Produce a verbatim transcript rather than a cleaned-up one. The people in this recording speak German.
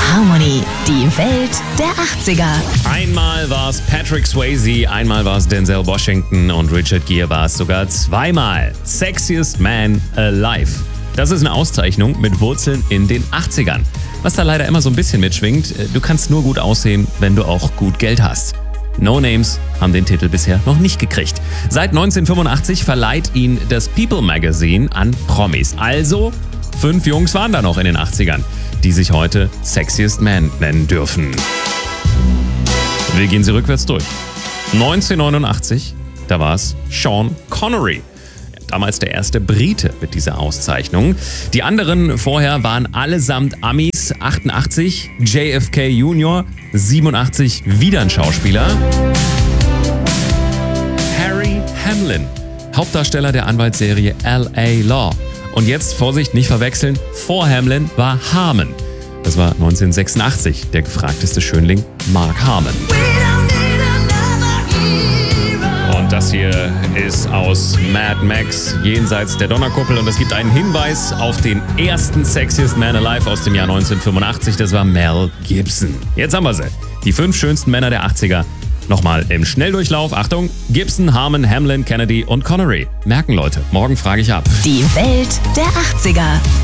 Harmony, die Welt der achtziger. Einmal war es Patrick Swayze, einmal war es Denzel Washington und Richard Gere war es sogar zweimal. Sexiest Man Alive. Das ist eine Auszeichnung mit Wurzeln in den achtzigern. Was da leider immer so ein bisschen mitschwingt, du kannst nur gut aussehen, wenn du auch gut Geld hast. No Names haben den Titel bisher noch nicht gekriegt. Seit neunzehnhundertfünfundachtzig verleiht ihn das People Magazine an Promis. Also, fünf Jungs waren da noch in den achtzigern, die sich heute Sexiest Man nennen dürfen. Wir gehen sie rückwärts durch. neunzehnhundertneunundachtzig, da war es Sean Connery. Damals der erste Brite mit dieser Auszeichnung. Die anderen vorher waren allesamt Amis. achtundachtzig J F K Junior, siebenundachtzig wieder ein Schauspieler. Harry Hamlin, Hauptdarsteller der Anwaltsserie L A Law. Und jetzt, Vorsicht, nicht verwechseln, vor Hamlin war Harmon. Das war neunzehnhundertsechsundachtzig der gefragteste Schönling Mark Harmon. Und das hier ist aus Mad Max, Jenseits der Donnerkuppel. Und es gibt einen Hinweis auf den ersten Sexiest Man Alive aus dem Jahr neunzehnhundertfünfundachtzig. Das war Mel Gibson. Jetzt haben wir sie. Die fünf schönsten Männer der achtziger. Nochmal im Schnelldurchlauf. Achtung, Gibson, Harmon, Hamlin, Kennedy und Connery. Merken, Leute, morgen frage ich ab. Die Welt der achtziger.